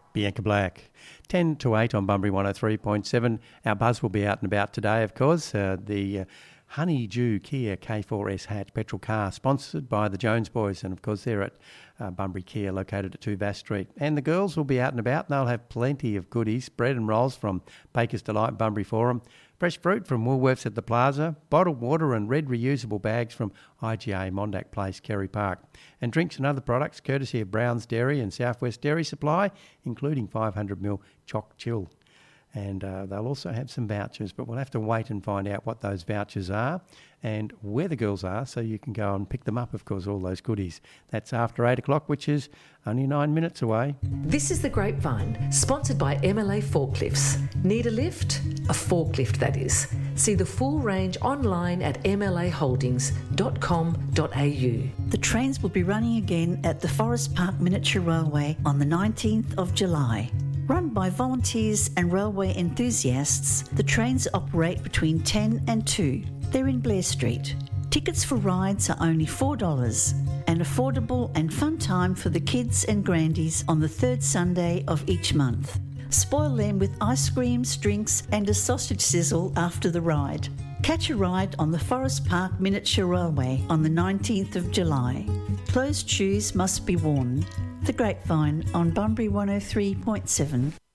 Bianca Black. 10 to 8 on Bunbury 103.7. Our buzz will be out and about today, of course. The Honeydew Kia K4S hatch petrol car, sponsored by the Jones Boys, and of course they're at Bunbury Kia, located at 2 Bass Street. And the girls will be out and about, and they'll have plenty of goodies: bread and rolls from Baker's Delight Bunbury Forum, fresh fruit from Woolworths at the Plaza, bottled water and red reusable bags from IGA Mondack Place, Kerry Park, and drinks and other products courtesy of Brown's Dairy and Southwest Dairy Supply, including 500ml Choc Chill. And they'll also have some vouchers, but we'll have to wait and find out what those vouchers are and where the girls are, so you can go and pick them up, of course, all those goodies. That's after 8 o'clock, which is only 9 minutes away. This is The Grapevine, sponsored by MLA Forklifts. Need a lift? A forklift, that is. See the full range online at mlaholdings.com.au. The trains will be running again at the Forest Park Miniature Railway on the 19th of July. Run by volunteers and railway enthusiasts, the trains operate between 10 and 2. They're in Blair Street. Tickets for rides are only $4. An affordable and fun time for the kids and grandies on the third Sunday of each month. Spoil them with ice creams, drinks and a sausage sizzle after the ride. Catch a ride on the Forest Park Miniature Railway on the 19th of July. Closed shoes must be worn. The Grapevine on Bunbury 103.7.